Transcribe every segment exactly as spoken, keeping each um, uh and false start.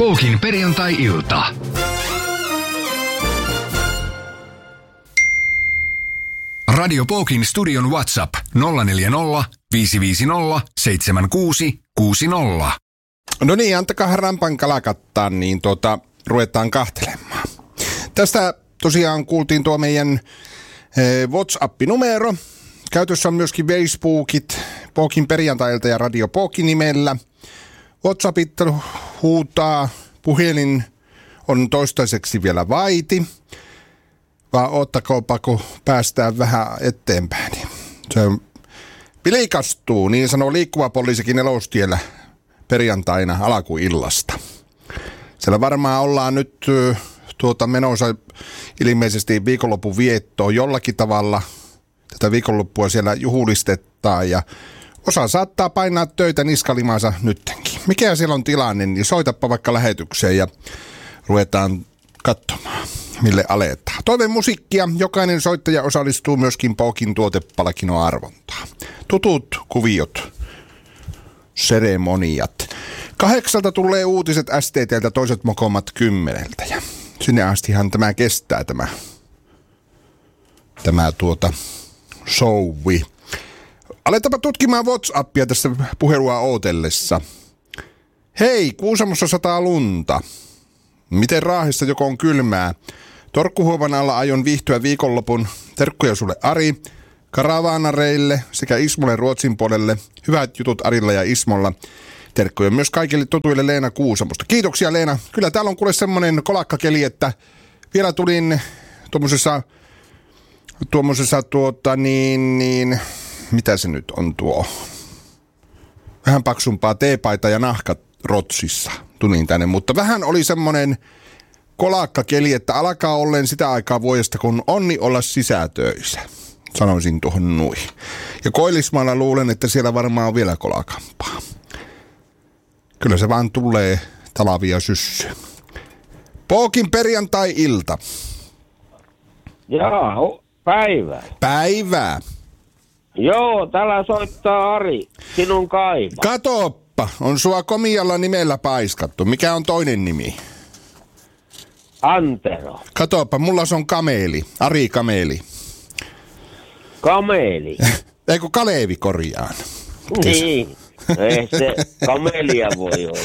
Pookin perjantai-ilta. Radio Pookin studion WhatsApp nolla neljä nolla, viisi viisi nolla, seitsemän kuusi kuusi nolla. No niin, antakaa rampan kalakattaa, niin tuota, ruvetaan kahtelemaan. Tästä tosiaan kuultiin tuo meidän eh, WhatsApp-numero. Käytössä on myöskin Facebookit, Pookin perjantailta ja Radio Pookin nimellä. WhatsAppit huutaa, puhelin on toistaiseksi vielä vaiti. Vaan oottakoopa, kun päästään vähän eteenpäin. Se pilikastuu, niin sanoo liikkuva poliisikin Nelostiellä perjantaina alkuillasta. Siellä varmaan ollaan nyt tuota menossa ilmeisesti viikonlopun viettoon jollakin tavalla. Tätä viikonloppua siellä juhlistetaan ja osa saattaa painaa töitä niskalimaansa nyttenkin. Mikä siellä on tilanne, niin soitapa vaikka lähetykseen ja ruvetaan katsomaan, mille aletaan. Toiveen musiikkia. Jokainen soittaja osallistuu myöskin Pookin tuotepalkinnon-arvontaan. Tutut kuviot, seremoniat. Kahdeksalta tulee uutiset S T T:ltä, toiset mokomat kymmeneltä. Ja sinne astihan tämä kestää, tämä, tämä tuota showi. Aletaanpa tutkimaan WhatsAppia tässä puhelua ootellessa. Hei, Kuusamossa sataa lunta. Miten Raahessa joko on kylmää? Torkkuhuovan alla aion viihtyä viikonlopun. Terkkuja sulle Ari, karavaanareille sekä Ismolle Ruotsin puolelle. Hyvät jutut Arilla ja Ismolla. Terkkuja myös kaikille tutuille Leena Kuusamosta. Kiitoksia Leena. Kyllä täällä on kuule semmonen kolakkakeli, että vielä tulin tuommoisessa, tuommoisessa tuota niin, niin, mitä se nyt on tuo? Vähän paksumpaa teepaita ja nahkat rotsissa. Tulin tänne, mutta vähän oli semmonen kolakkakeli, että alkaa olleen sitä aikaa vuodesta, kun onni olla sisätöissä. Sanoisin tuohon nui. Ja Koillismaalla luulen, että siellä varmaan on vielä kolakampaa. Kyllä se vaan tulee talavia syssy. Pookin perjantai-ilta. Jaa, päivää. Päivää. Joo, täällä soittaa Ari, sinun kaima. Katoppa, on sua komialla nimellä paiskattu. Mikä on toinen nimi? Antero. Katoppa, mulla se on Kameli. Ari Kameli. Kameli. Eikö Kalevi korjaan? Niin. Ei se kamelia voi olla.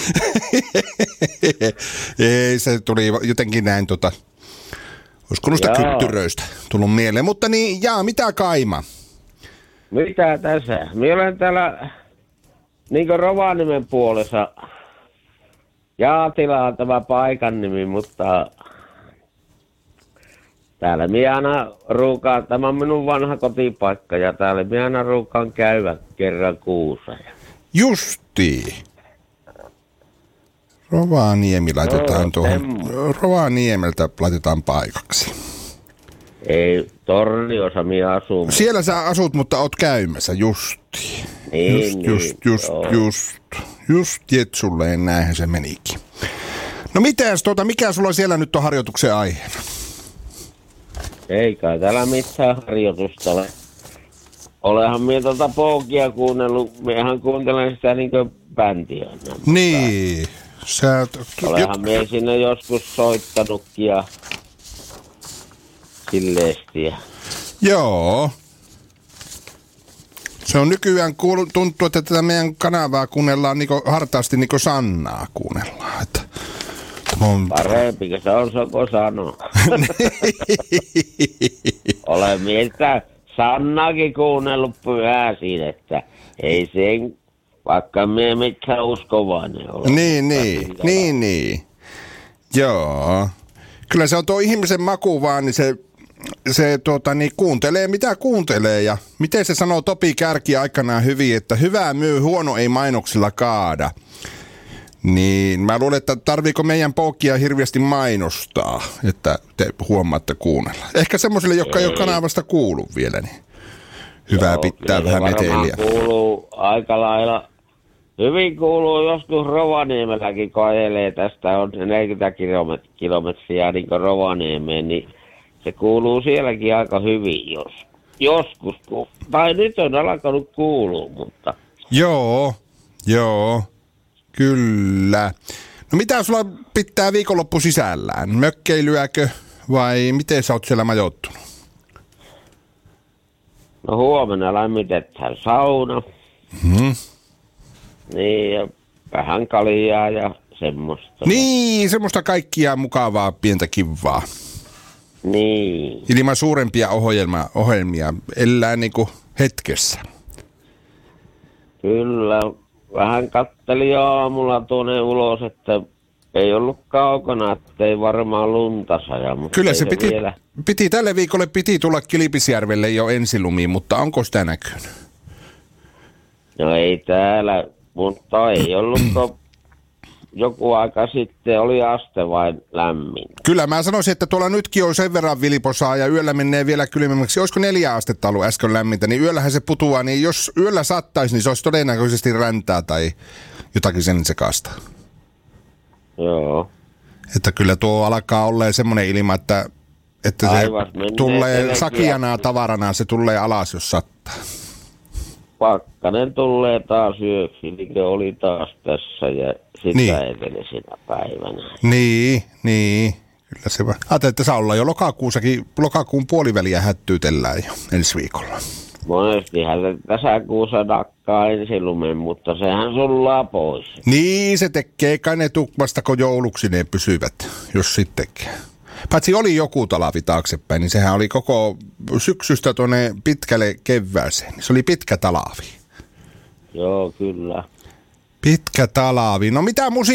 Ei, se tuli jotenkin näin tota, olisiko noista kyttyröistä tullut mieleen. Mutta niin, jaa, mitä kaima? Mitä tässä? Minä olen täällä niin Rovaniemen puolessa. Jaatila on tämä paikan nimi, mutta täällä minä aina ruukaan, tämä on minun vanha kotipaikka ja täällä minä aina ruukaan käydä kerran kuussa. Justiin. Rovaniemi laitetaan no, tuohon. Temmo. Rovaniemeltä laitetaan paikaksi. Ei, Torniossa minä asun. Siellä sä asut, mutta oot käymässä, justiin. Niin, just, niin, just, just, joo. just, just jetsulleen näinhän se menikin. No mitäs, tuota, mikä sulla siellä nyt on harjoituksen aiheena? Ei kai täällä mitään harjoitusta ole. Olehan minä tuota Pookia kuunnellut, minähän kuuntelen sitä niinkö bändiä. Niin. Sä... Olehan minä sinne joskus soittanutkin ja silleesti. Joo. Se on nykyään, kuul- tuntuu, että tätä meidän kanavaa kuunnellaan niinku hartaasti niinku Sannaa kuunnellaan. Että, on... Parempi, se on soko sanoa. Olen mieltä Sannaakin kuunnellut pyhäisin, että ei sen, vaikka me mitään uskovainen ole. Niin, niin, niin, niin. Joo. Kyllä se on tuo ihmisen maku vaan, niin se, se tuota, niin kuuntelee mitä kuuntelee. Ja miten se sanoo Topi Kärki aikanaan hyvin, että hyvää myy, huono ei mainoksilla kaada. Niin mä luulen, että tarviiko meidän Pookia hirveästi mainostaa, että te huomaatte kuunnella. Ehkä semmoisille, jotka ei ole kanavasta kuullut vielä, niin hyvää Joo, pitää vähän meteliä. Kuuluu aika lailla. Hyvin kuuluu joskus Rovaniemelläkin, kun ajelee tästä on neljäkymmentä kilometriä niin kuin Rovaniemeen, niin se kuuluu sielläkin aika hyvin jos, joskus. Tai nyt on alkanut kuulua, mutta... Joo, joo, kyllä. No mitä sulla pitää viikonloppu sisällään? Mökkeilyäkö vai miten sä oot siellä majoittunut? No huomenna lämmitetään sauna. Mm-hmm. Niin, ja vähän kaljaa ja semmoista. Niin, semmoista kaikkia mukavaa pientä kivaa. Niin. Ilman suurempia ohjelmia, ohjelmia elää niinku hetkessä. Kyllä, vähän katteli aamulla tuonne ulos, että ei ollut kaukana, ettei varmaan lunta saja. Mutta Kyllä se, se piti, vielä... piti, tälle viikolle piti tulla Kilpisjärvelle jo ensilumiin, mutta onko sitä näkynyt? No ei täällä, mutta ei ollut joku aika sitten, oli aste vain lämmin. Kyllä mä sanoisin, että tuolla nytkin on sen verran viliposaa ja yöllä menee vielä kylmemmäksi. Olisiko neljä astetta ollut äsken lämmintä, niin yöllähän se putoaa, niin jos yöllä sattaisi, niin se olisi todennäköisesti räntää tai jotakin sen sekasta. Joo. Että kyllä tuo alkaa olla semmoinen ilma, että, että se Aivan, tulee sakianaa tavarana, se tulee alas, jos sattaa. Pakkanen tulee taas yöksi, niin kuin oli taas tässä ja sitä Niin. edellisenä päivänä. Niin, niin. Kyllä se vaan. Ajattelin, että saa olla jo lokakuussakin, lokakuun puoliväliä hättyytellään jo ensi viikolla. Monestihan se kesäkuussa nakkaa ensilumen, mutta sehän sullaa pois. Niin, se tekee kai ne tukvasta, kun jouluksi ne pysyvät, jos sittenkään. Paitsi oli joku talavi taaksepäin, niin sehän oli koko syksystä tuonne pitkälle kevääseen. Se oli pitkä talavi. Joo, kyllä. Pitkä talavi. No mitä musiikkia?